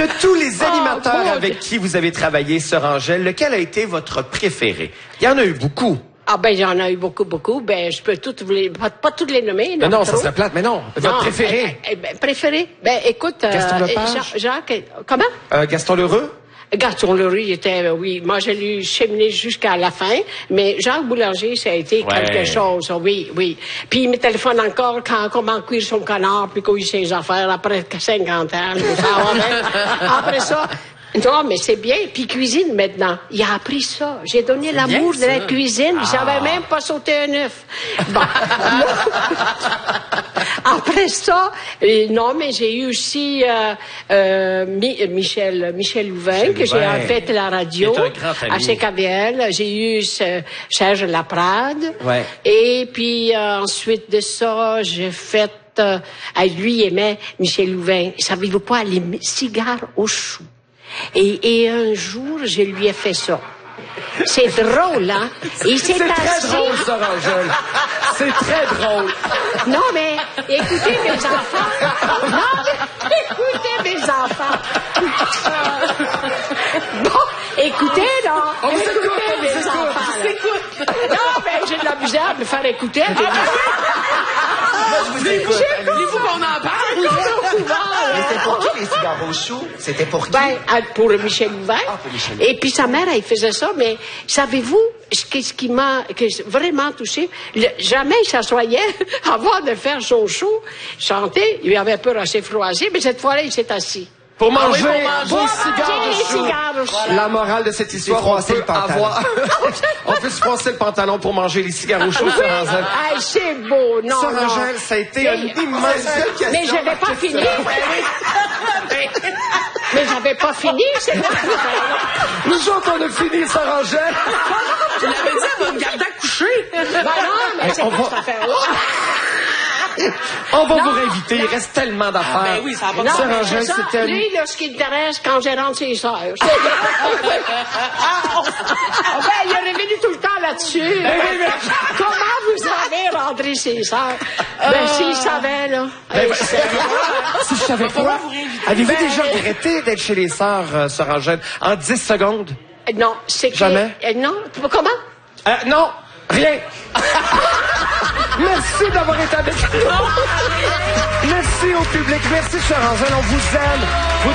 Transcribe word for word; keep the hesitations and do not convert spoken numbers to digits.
De tous les animateurs oh, avec qui vous avez travaillé, Sœur Angèle, lequel a été votre préféré? Il y en a eu beaucoup. Ah ben, il y en a eu beaucoup, beaucoup. Ben, je peux toutes vous les, pas, pas toutes les nommer. Non, non, trop. ça serait plate, mais non. Votre non, préféré? Eh, eh, ben, préféré? Ben, écoute... Gaston euh, Lepage? Jacques, Jacques, comment? Euh, Gaston Lheureux? Gaston Lheureux, il était, oui, moi, je l'ai cheminé jusqu'à la fin, mais Jacques Boulanger, ça a été ouais. quelque chose, oui, oui. Puis il me téléphone encore quand, comment cuire son canard, puis qu'il ses affaires après cinquante ans. Après ça... Non, mais c'est bien. Puis cuisine maintenant. Il a appris ça. J'ai donné l'amour de la cuisine. Ah. J'avais même pas sauté un œuf. Bon. Après ça, euh, non, mais j'ai eu aussi euh, euh, Mi Michel Michel Louvain, que j'ai en fait la radio à C K V L. J'ai eu ce, Serge Laprade. Ouais. Et puis euh, ensuite de ça, j'ai fait. Euh, lui il aimait Michel Louvain. Savez-vous pas les cigares au chou? Et, et un jour, je lui ai fait ça. C'est drôle, hein? Et c'est très assis... drôle, Sœur Angèle. C'est très drôle. Non, mais écoutez mes enfants. Non, mais écoutez mes enfants. Bon, écoutez, là. On vous écoutez écoute, mes on vous enfants. écoute. Non, mais j'ai de la misère à me faire écouter. Moi, je vous écoute. Voulez-vous qu'on en parle? Vous êtes au courant, là. Mais c'était pour qui les cigares au chou? C'était pour qui? Ben, pour Michel Louvain. Ah, pour Michel. Et puis sa mère, elle faisait ça, mais savez-vous ce qui m'a vraiment touché? Le, jamais il s'assoyait avant de faire son show, chanter. Il avait peur assez froissé, mais cette fois-là, il s'est assis. Pour manger, Ah oui, pour manger, des cigares manger de les chou. cigares au chou. Voilà. La morale de cette histoire, on froncer peut le pantalon. avoir... on peut se froncer le pantalon pour manger les cigares au chou, Sœur Angèle. Ah, c'est beau, non, Sœur non. Angèle, ça a été Mais- une immense question. Mais je n'avais pas fini. Mais j'avais pas fini, c'est moi. Nous autres, on a fini, Sœur Angèle. Tu l'avais dit, elle va me garder à coucher. Ben non, mais c'est on pas va- cette affaire-là. On va Non, vous réinviter, il non. reste tellement d'affaires. ben oui, ça a pas de Non, Sœur mais Angèle, c'est ça. c'était... Lui, là, ce qui l'intéresse quand j'ai rentré ses sœurs. C'est- Ah, ben, il est revenu tout le temps là-dessus. Comment vous avez rentré ses sœurs? Ben, s'il savait, là. Ben, Eh, ben, si je savais quoi, avez-vous Ben, déjà euh, regretté d'être chez les sœurs, euh, Sœur Angèle, en dix secondes? Non, c'est que... Jamais? Euh, non, comment? Euh, non, rien. Merci d'avoir été avec nous. Merci au public. Merci, Sœur Angèle. On vous aime. Vous